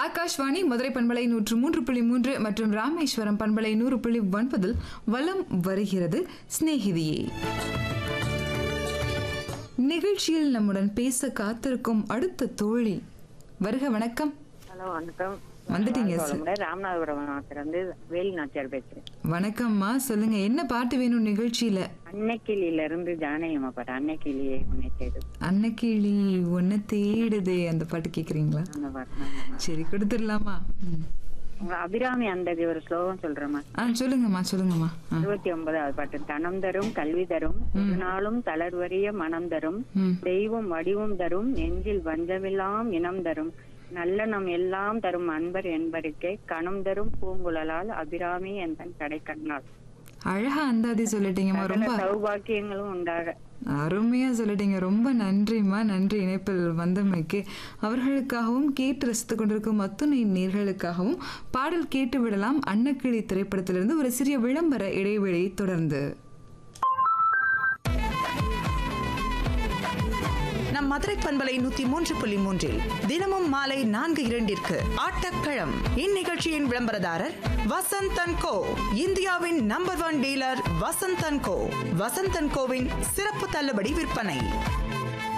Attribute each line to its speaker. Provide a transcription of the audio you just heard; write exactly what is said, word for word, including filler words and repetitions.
Speaker 1: ஆகாஷ்வாணி மதுரை பண்பலை நூற்று மூன்று புள்ளி மூன்று மற்றும் ராமேஸ்வரம் பண்பலை நூறு புள்ளி ஒன்பதில் வலம் வருகிறது சிநேகிதியே. நிகழ்ச்சியில் நம்முடன் பேச காத்திருக்கும் அடுத்த தோழி. வருக, வணக்கம்.
Speaker 2: ஹலோ, வணக்கம்.
Speaker 1: வந்துட்டீங்க.
Speaker 2: ராமநாதபுரம் இருந்து வேலி நாச்சியார் பேசுறேன்.
Speaker 1: வணக்கம்மா, சொல்லுங்க என்ன பாட்டு வேணும் நிகழ்ச்சியில?
Speaker 2: அன்னைக்கிளியில இருந்து ஜானகியம்மா பாட்டு, அன்னைக்கிளியே உன்னை தேடுது.
Speaker 1: அன்னைக்கிளி ஒன்ன தேடுதே, அந்த பாட்டு கேக்குறீங்களா?
Speaker 2: அந்த பாட்டு
Speaker 1: சரி, கொடுத்துடலாமா?
Speaker 2: அபிராமி அந்த ஒரு ஸ்லோகம் சொல்றேம்மா.
Speaker 1: ஆ, சொல்லுங்கம்மா சொல்லுங்கம்மா.
Speaker 2: இருபத்தி ஒன்பதாவது பாட்டு. தனம் தரும் கல்வி தரும், ஒரு நாளும் தளர்வறிய மனம் தரும், தெய்வம் வடிவம் தரும், நெஞ்சில் வஞ்சமெல்லாம் இனம் தரும், நல்ல நம் எல்லாம் தரும் அன்பர் என்பருக்கே கணம் தரும் பூங்குழலால் அபிராமி என் கடை கண்ணால்.
Speaker 1: அழகா அந்தாதி சொல்லிட்டீங்கம்மா. ரொம்ப
Speaker 2: சௌபாக்கியங்களும் உண்டாக
Speaker 1: அருமையா சொல்லிட்டீங்க. ரொம்ப நன்றிம்மா. நன்றி இணைப்பில் வந்தமைக்கு. அவர்களுக்காகவும் கேட்டு ரசித்துக் கொண்டிருக்கும் அத்துணை நேர்களுக்காகவும் பாடல் கேட்டு விடலாம். அன்னக்கிளி திரைப்படத்திலிருந்து ஒரு சிறிய விளம்பர இடைவெளியை தொடர்ந்து
Speaker 3: நம் மதுரை பண்பலை நூத்தி மூன்று புள்ளி மூன்றில் தினமும் மாலை நான்கு இரண்டிற்கு ஆட்டக்களம். இந்நிகழ்ச்சியின் விளம்பரதாரர் வசந்த் அண்ட் கோ, இந்தியாவின் number one dealer Vasanth and go. Vasanth and CoWIN சிறப்பு தள்ளுபடி விற்பனை.